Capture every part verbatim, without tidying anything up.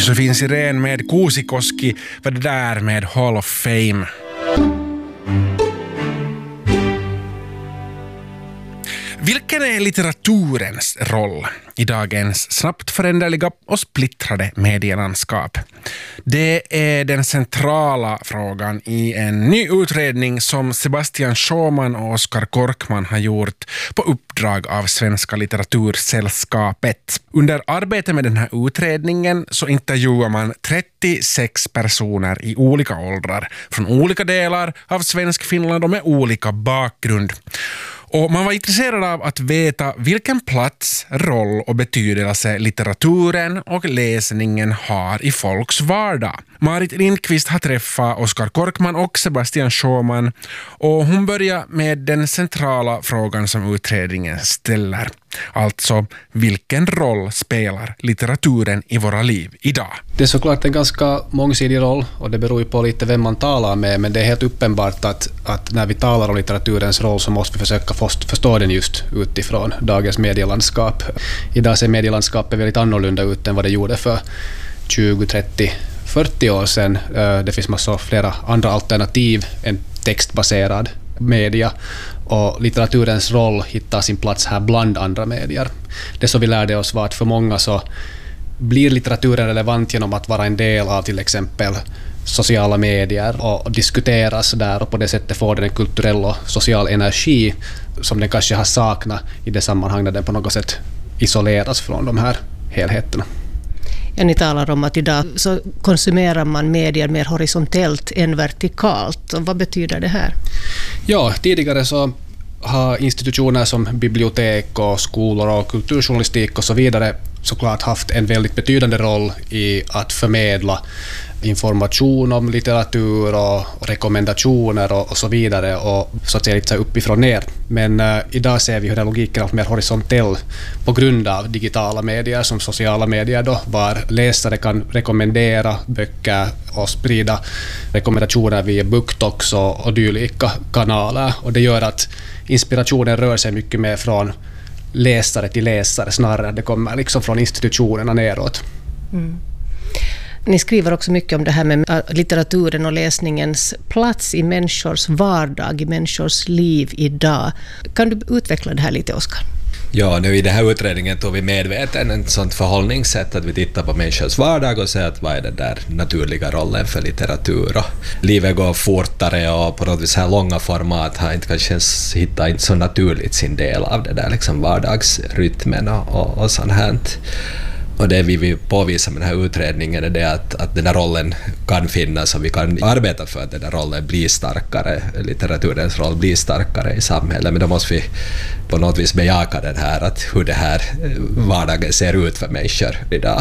Josefin Sirén med Kuusikoski var det där med Hall of Fame. Vilken är litteraturens roll i dagens snabbt föränderliga och splittrade medielandskap? Det är den centrala frågan i en ny utredning som Sebastian Schumann och Oskar Korkman har gjort på uppdrag av Svenska litteratursällskapet. Under arbetet med den här utredningen så intervjuar man trettiosex personer i olika åldrar från olika delar av svensk Finland och med olika bakgrund. Och man var intresserad av att veta vilken plats, roll och betydelse litteraturen och läsningen har i folks vardag. Marit Lindqvist har träffat Oskar Korkman och Sebastian Schumann och hon börjar med den centrala frågan som utredningen ställer. Alltså, vilken roll spelar litteraturen i våra liv idag? Det är såklart en ganska mångsidig roll och det beror ju på lite vem man talar med, men det är helt uppenbart att, att när vi talar om litteraturens roll så måste vi försöka förstå den just utifrån dagens medielandskap. Idag ser medielandskapet väldigt annorlunda ut än vad det gjorde för tjugo, trettio, fyrtio år sedan. Det finns massor flera andra alternativ än textbaserad media och litteraturens roll hittar sin plats här bland andra medier. Det som vi lärde oss var att för många så blir litteraturen relevant genom att vara en del av till exempel sociala medier och diskuteras där och på det sättet får den en kulturell och social energi som den kanske har saknat i det sammanhang där den på något sätt isoleras från de här helheterna. Ja, ni talar om att idag så konsumerar man medier mer horisontellt än vertikalt. Och vad betyder det här? Ja, tidigare så har institutioner som bibliotek och skolor och kulturjournalistik och så vidare såklart haft en väldigt betydande roll i att förmedla information om litteratur och rekommendationer och, och så vidare och så att säga lite uppifrån ner. Men uh, idag ser vi hur den logiken är allt mer horisontell på grund av digitala medier som sociala medier då, var läsare kan rekommendera böcker och sprida rekommendationer via BookToks och, och dylika kanaler och det gör att inspirationen rör sig mycket mer från läsare till läsare snarare det kommer liksom från institutionerna neråt. Mm. Ni skriver också mycket om det här med litteraturen och läsningens plats i människors vardag, i människors liv idag. Kan du utveckla det här lite, Oskar? Ja, nu i den här utredningen tog vi medveten ett sånt förhållningssätt att vi tittar på människors vardag och ser att vad är den där naturliga rollen för litteratur. Och livet går fortare och på något vis här långa format har inte kanske hittat inte så naturligt sin del av det där liksom vardagsrytmen och, och sånt här. Och det vi vill påvisa med den här utredningen är det att, att den här rollen kan finnas och vi kan arbeta för att den här rollen blir starkare, litteraturens roll blir starkare i samhället. Men då måste vi på något vis bejaka den här, att hur det här vardagen ser ut för människor idag.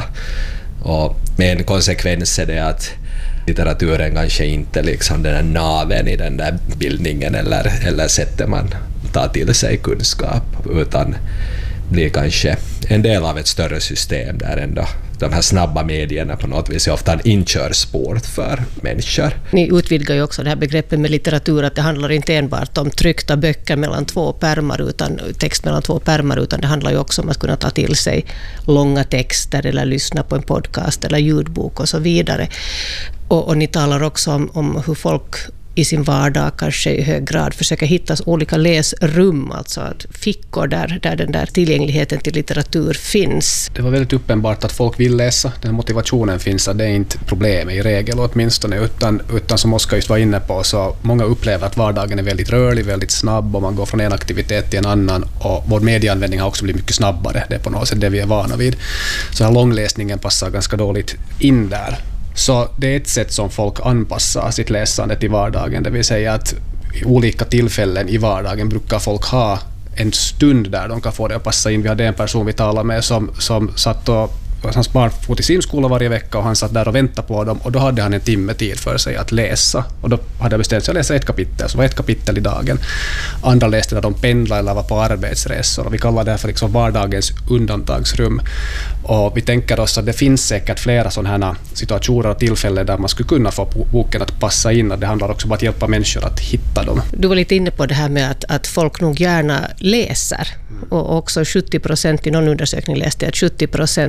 Och med en konsekvens är det att litteraturen kanske inte liksom den här naven i den där bildningen eller, eller sättet man tar till sig kunskap, utan blir kanske en del av ett större system där ändå de här snabba medierna på något vis är ofta en inkörsport för människor. Ni utvidgar ju också det här begreppet med litteratur att det handlar inte enbart om tryckta böcker mellan två pärmar utan text mellan två pärmar utan det handlar ju också om att kunna ta till sig långa texter eller lyssna på en podcast eller ljudbok och så vidare. Och, och ni talar också om, om hur folk i sin vardag kanske i hög grad försöka hitta olika läsrum, alltså att fickor där, där den där tillgängligheten till litteratur finns. Det var väldigt uppenbart att folk vill läsa, den motivationen finns, att det är inte problem i regel åtminstone, utan, utan som Oskar just var inne på så många upplever att vardagen är väldigt rörlig, väldigt snabb och man går från en aktivitet till en annan och vår medieanvändning har också blivit mycket snabbare, det är på något sätt det vi är vana vid. Så här långläsningen passar ganska dåligt in där. Så det är ett sätt som folk anpassar sitt läsande till vardagen, det vill säga att i olika tillfällen i vardagen brukar folk ha en stund där de kan få det att passa in. Vi hade en person vi talade med som, som satt och hans barn får till simskola varje vecka och han satt där och väntade på dem och då hade han en timme tid för sig att läsa och då hade jag bestämt sig att läsa ett kapitel, så var ett kapitel i dagen. Andra läste när de pendlade eller var på arbetsresor och vi kallar det här för liksom vardagens undantagsrum och vi tänker oss att det finns säkert flera sådana här situationer och tillfällen där man skulle kunna få boken att passa in och det handlar också om att hjälpa människor att hitta dem. Du var lite inne på det här med att, att folk nog gärna läser och också sjuttio procent i någon undersökning läste att sjuttio procent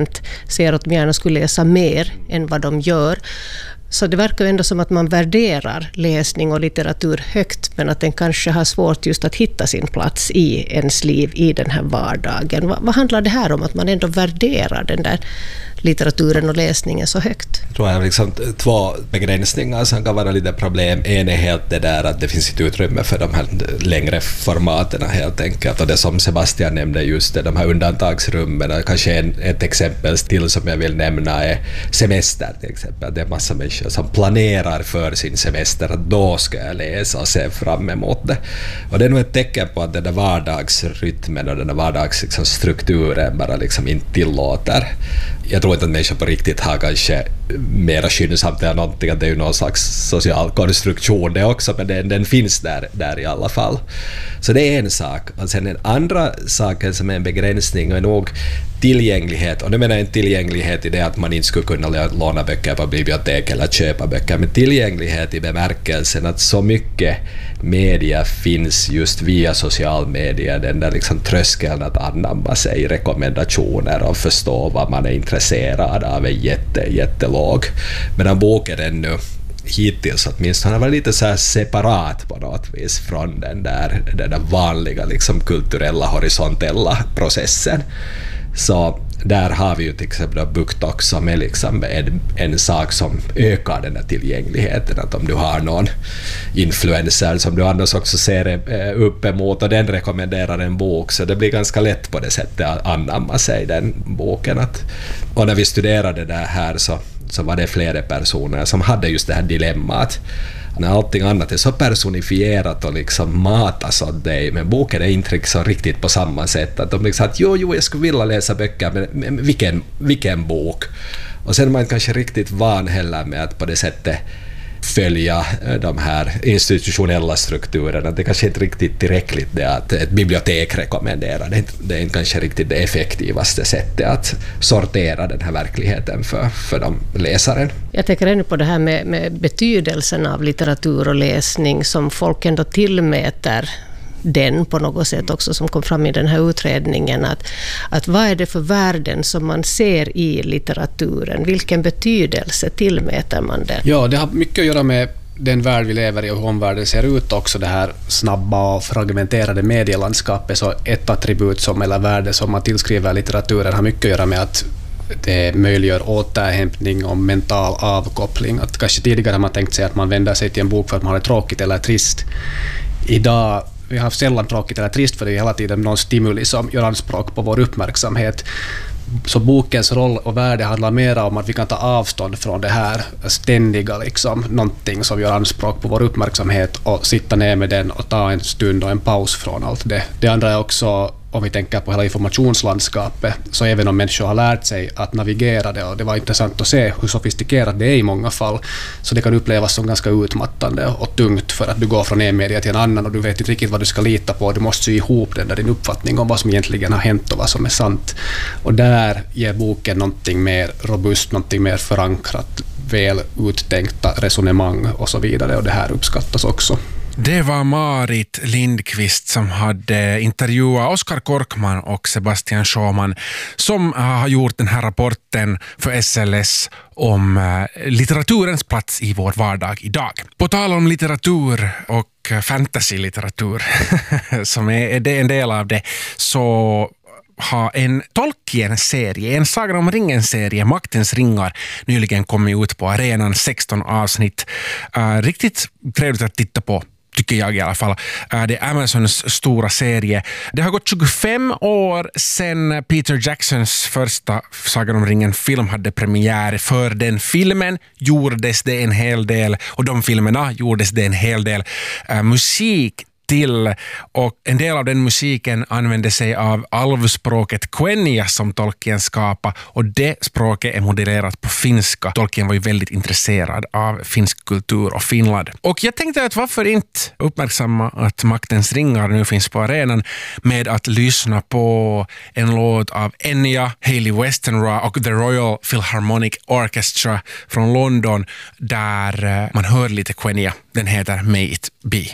ser att de gärna skulle läsa mer än vad de gör. Så det verkar ändå som att man värderar läsning och litteratur högt, men att den kanske har svårt just att hitta sin plats i ens liv i den här vardagen. Vad, vad handlar det här om, att man ändå värderar den där litteraturen och läsningen så högt? Jag tror jag liksom två begränsningar som kan vara lite problem. En är helt det där att det finns ett utrymme för de här längre formaterna helt enkelt. Och det som Sebastian nämnde, just det, de här undantagsrummen. Kanske en, ett exempel till som jag vill nämna är semester till exempel. Det är massa människor som planerar för sin semester att då ska jag läsa och se fram emot det. Och det är nog ett tecken på att den där vardagsrytmen och den där vardagsstrukturen bara liksom inte tillåter. Jag tror inte att människor på riktigt har kanske mera skyndsamt eller någonting, att det är ju någon slags social konstruktion det också, men den, den finns där, där i alla fall. Så det är en sak. Och sen den andra saken som är en begränsning är nog tillgänglighet. Och nu menar jag inte tillgänglighet i det att man inte skulle kunna låna böcker på bibliotek eller köpa böcker, men tillgänglighet i bemärkelsen att så mycket media finns just via social media, den där liksom tröskeln att anamma sig rekommendationer och förstå vad man är intresserad av är jätte, jättelåg. Medan boken ännu hittills åtminstone har varit lite så här separat på något vis från den där, den där vanliga liksom kulturella horisontella processen. Så där har vi ju till exempel BookTok som är liksom en, en sak som ökar den här tillgängligheten. Att om du har någon influencer som du annars också ser upp emot och den rekommenderar en bok, så det blir ganska lätt på det sättet att anamma sig den boken. Att, och när vi studerade det här så, så var det flera personer som hade just det här dilemmat. När allting annat är så personifierat och liksom matas åt dig, men boken är inte så riktigt på samma sätt. Att de liksom att jo, jo, jag skulle vilja läsa böcker, men, men vilken, vilken bok? Och sen är man kanske riktigt van heller med att på det sättet följa de här institutionella strukturerna. Det kanske inte riktigt tillräckligt det att ett bibliotek rekommenderar. Det är, det är inte kanske riktigt det effektivaste sättet att sortera den här verkligheten för, för de läsaren. Jag tänker ännu på det här med, med betydelsen av litteratur och läsning som folk ändå tillmäter den på något sätt också, som kom fram i den här utredningen, att, att vad är det för värden som man ser i litteraturen? Vilken betydelse tillmäter man den? Ja, det har mycket att göra med den värld vi lever i och hur omvärlden ser ut också. Det här snabba och fragmenterade medielandskapet, så ett attribut som, eller värde som man tillskriver litteraturen har mycket att göra med att det möjliggör återhämtning och mental avkoppling. Att kanske tidigare har man tänkt sig att man vänder sig till en bok för att man har det tråkigt eller trist. Idag vi har sällan tråkigt eller trist, för det är hela tiden någon stimuli som gör anspråk på vår uppmärksamhet. Så bokens roll och värde handlar mer om att vi kan ta avstånd från det här ständiga, liksom, någonting som gör anspråk på vår uppmärksamhet, och sitta ner med den och ta en stund och en paus från allt det. Det andra är också, om vi tänker på hela informationslandskapet, så även om människor har lärt sig att navigera det, och det var intressant att se hur sofistikerat det är i många fall, så det kan upplevas som ganska utmattande och tungt, för att du går från en media till en annan och du vet inte riktigt vad du ska lita på. Du måste sy ihop den där din uppfattning om vad som egentligen har hänt och vad som är sant. Och där ger boken någonting mer robust, någonting mer förankrat, väl uttänkta resonemang och så vidare, och det här uppskattas också. Det var Marit Lindqvist som hade intervjuat Oskar Korkman och Sebastian Schumann, som har gjort den här rapporten för S L S om litteraturens plats i vår vardag idag. På tal om litteratur och fantasy-litteratur som är, är en del av det, så har en Tolkien-serie, en Sagan om ringen-serie, Maktens ringar, nyligen kommit ut på arenan, sexton avsnitt. Uh, riktigt trevligt att titta på, tycker jag i alla fall. Det är Amazons stora serie. Det har gått tjugofem år sedan Peter Jacksons första Sagan om ringen-film hade premiär. För den filmen gjordes det en hel del, och de filmerna gjordes det en hel del uh, musik till, och en del av den musiken använde sig av alvspråket Quenya som Tolkien skapade, och det språket är modellerat på finska. Tolkien var ju väldigt intresserad av finsk kultur och Finland. Och jag tänkte att varför inte uppmärksamma att Maktens ringar nu finns på arenan med att lyssna på en låt av Enya, Hayley Westenra och The Royal Philharmonic Orchestra från London, där man hör lite Quenya. Den heter May It Be.